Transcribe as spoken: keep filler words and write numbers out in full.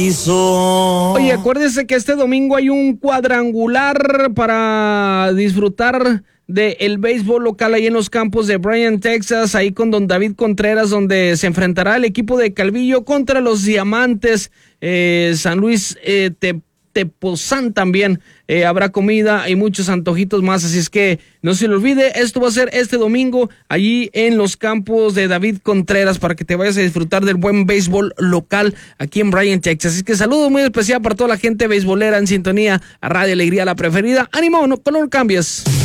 Oye, acuérdese que este domingo hay un cuadrangular para disfrutar del béisbol local ahí en los campos de Bryan, Texas, ahí con don David Contreras, donde se enfrentará el equipo de Calvillo contra los Diamantes. eh, San Luis eh, Te Tepozán también. Eh, habrá comida y muchos antojitos más, así es que no se lo olvide, esto va a ser este domingo allí en los campos de David Contreras para que te vayas a disfrutar del buen béisbol local aquí en Bryan, Texas. Así que saludo muy especial para toda la gente beisbolera en sintonía a Radio Alegría, la preferida. ¡Ánimo, no, no cambies!